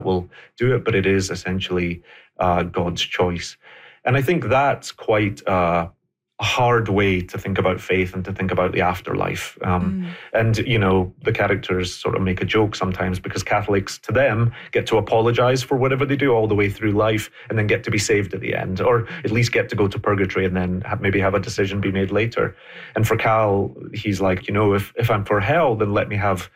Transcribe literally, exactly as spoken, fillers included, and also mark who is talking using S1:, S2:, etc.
S1: will do it, but it is essentially uh, God's choice. And I think that's quite uh, a hard way to think about faith and to think about the afterlife. Um, mm. And, you know, the characters sort of make a joke sometimes because Catholics, to them, get to apologize for whatever they do all the way through life and then get to be saved at the end, or at least get to go to purgatory and then have, maybe have a decision be made later. And for Cal, he's like, you know, if, if I'm for hell, then let me have